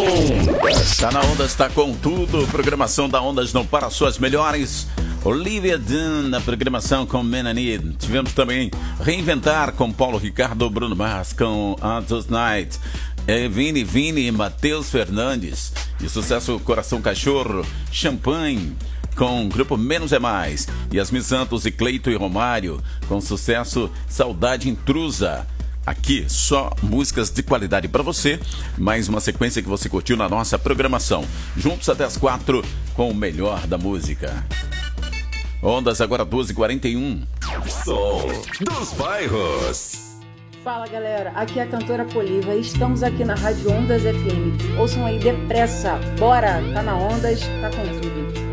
Ondas. Tá na Ondas, está com tudo. Programação da Ondas não para suas melhores. Olivia Dunn na programação com Menani. Tivemos também Reinventar com Paulo Ricardo, Bruno Mars com Antos Night, Vini e Matheus Fernandes. E sucesso Coração Cachorro, Champanhe com o grupo Menos é Mais. Yasmin Santos e Cleito e Romário com sucesso Saudade Intrusa. Aqui, só músicas de qualidade para você. Mais uma sequência que você curtiu na nossa programação. Juntos até as 4 com o melhor da música. Ondas agora 12h41. Som dos bairros. Fala galera, aqui é a cantora Poliva e estamos aqui na Rádio Ondas FM. Ouçam aí depressa, bora, tá na Ondas, tá com tudo.